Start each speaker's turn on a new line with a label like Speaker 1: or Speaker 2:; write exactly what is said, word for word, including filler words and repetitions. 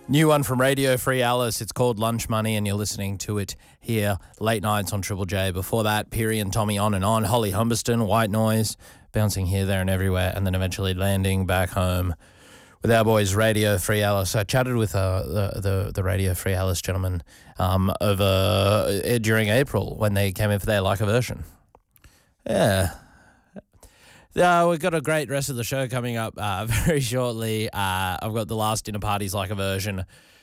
Speaker 1: New one from Radio Free Alice. It's called Lunch Money, and you're listening to it here late nights on Triple J. Before that, Peary and Tommy On and On, Holly Humberston, White Noise, bouncing here, there and everywhere, and then eventually landing back home with our boys Radio Free Alice. I chatted with uh, the, the the Radio Free Alice gentlemen um, over uh, during April when they came in for their Like a Version. Yeah. Uh, we've got a great rest of the show coming up uh, very shortly. Uh, I've got the last dinner parties Like a Version